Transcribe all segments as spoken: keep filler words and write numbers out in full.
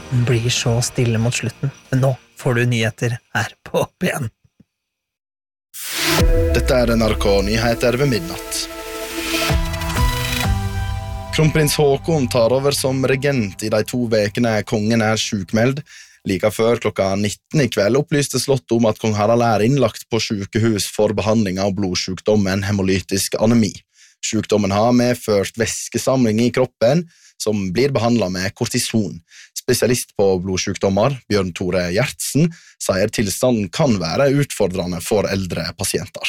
blir så stille mot slutten. Men nå får du nyheter her på P en. Dette er N R K Nyheter ved midnatt. Kronprins Håkon tar over som regent i de to vekene kongen er sjukmeld. Like før klokka nitten i kveld opplyste slottet om at kong Harald er innlagt på sykehus for behandling av blodsjukdommen hemolytisk anemi. Sjukdommen har medført væskesamling i kroppen, som blir behandlet med kortison. Spesialist på blodsjukdommer, Bjørn Tore Gjertsen, sier tilstanden kan være utfordrende for eldre pasienter.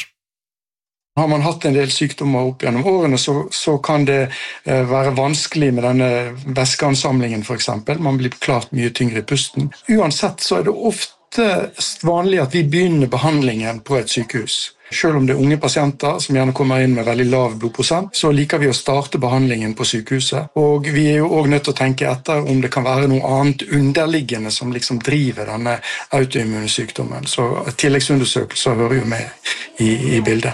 Har man hatt en del sykdommer opp gjennom årene, så, så kan det eh, være vanskelig med denne væskeansamlingen for eksempel. Man blir klart mye tyngre i pusten. Uansett så er det ofte vanlig at vi begynner behandlingen på et sykehus. Selv om det er unge pasienter som gjerne kommer inn med veldig lav blodprosent, så liker vi å starte behandlingen på sykehuset. Og vi er jo også nødt til å tenke etter om det kan være noe annet underliggende som liksom driver denne autoimmune sykdommen. Så tilleggsundersøkelser hører jo med i, i bildet.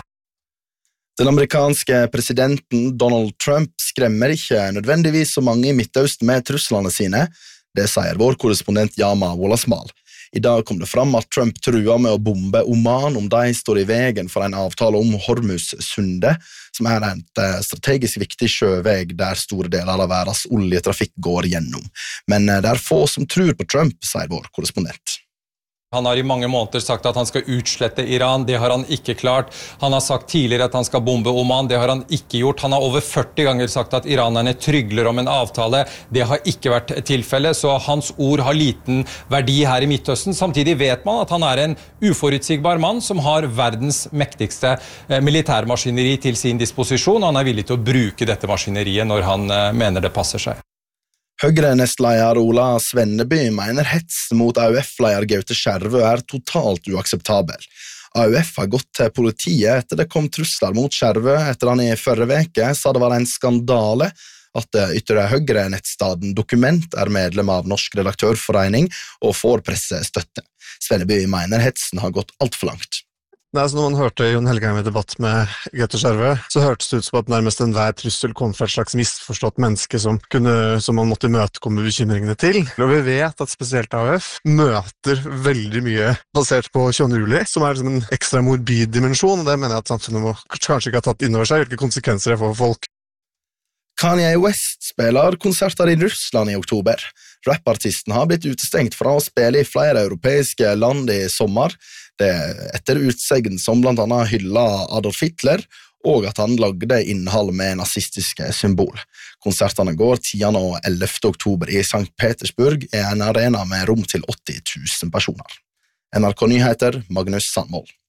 Den amerikanske presidenten Donald Trump skremmer ikke nødvendigvis så mange i Midtøsten med truslene sine. Det sier vår korrespondent Yama Wolasmal. I dag kom det fram at Trump truer med å bombe Oman om de står i veien for en avtale om Hormuz-sundet, som er et strategisk viktig sjøveg der store deler av verdens oljetrafikk går gjennom. Men det er få som tror på Trump, sier vår korrespondent. Han har i mange måneder sagt at han skal utslette Iran, det har han ikke klart. Han har sagt tidligere at han skal bombe Oman, det har han ikke gjort. Han har over førti ganger sagt at iranerne trygler om en avtale, det har ikke vært tilfelle, så hans ord har liten verdi her i Midtøsten. Samtidig vet man at han er en uforutsigbar mann som har verdens mektigste militærmaskineri til sin disposisjon, og han er villig til å bruke dette maskineriet når han mener det passer seg. Høyre-nestleder Ola Svenneby mener hets mot A U F-leder Gaute Skjervø er totalt uakseptabel. A U F har gått til politiet etter det kom trusler mot Skjervø etter han i førre veke sa det var en skandale at ytre Høyre-nettstaden Dokument er medlem av Norsk Redaktørforening og får pressestøtte. Svenneby mener hetsen har gått alt for langt. Nei, så når man hørte Jon Helgheim i debatt med Gaute Skjervø, så hørtes det ut som at nærmest enhver trussel kom fra et slags misforstått menneske som, kunne, som man måtte imøtekomme bekymringene til. Og vi vet at spesielt A U F møter veldig mye basert på tjuende juli, som er liksom en ekstra morbid dimensjon, og det mener jeg at samfunnet må kanskje ikke ha tatt inn over seg hvilke konsekvenser det får for folk. Kanye West spiller konserter i Russland i oktober. Rappartisten har blitt utestengt fra å spille i flere europeiske land i sommer. Det etter utsegn som blant annet hyller Adolf Hitler, og at han lagde innhold med nazistiske symbol. Konsertene går tiende og ellevte oktober i Sankt Petersburg, i en arena med rom til åtti tusen personer. N R K Nyheter, Magnus Sandmål.